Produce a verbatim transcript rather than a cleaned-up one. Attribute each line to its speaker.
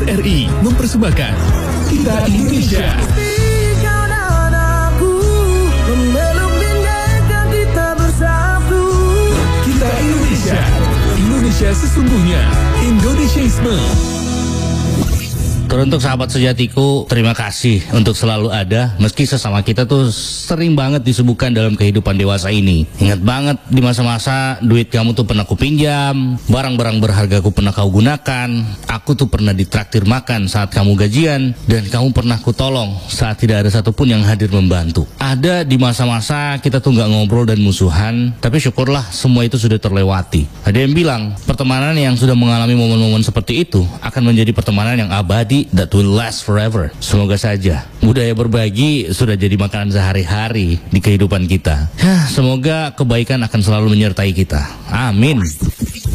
Speaker 1: R I mempersembahkan Kita Indonesia. Kita Indonesia. Indonesia sesungguhnya. Indonesiaisme.
Speaker 2: Teruntuk sahabat sejatiku, terima kasih untuk selalu ada. Meski sesama kita tuh sering banget disibukkan dalam kehidupan dewasa ini. Ingat banget di masa-masa duit kamu tuh pernah ku pinjam, barang-barang berharga ku pernah kau gunakan. Aku tuh pernah ditraktir makan saat kamu gajian, dan kamu pernah ku tolong saat tidak ada satupun yang hadir membantu. Ada di masa-masa kita tuh nggak ngobrol dan musuhan, tapi syukurlah semua itu sudah terlewati. Ada yang bilang pertemanan yang sudah mengalami momen-momen seperti itu akan menjadi pertemanan yang abadi, that will last forever. Semoga saja budaya berbagi sudah jadi makanan sehari-hari di kehidupan kita. Semoga kebaikan akan selalu menyertai kita. Amin.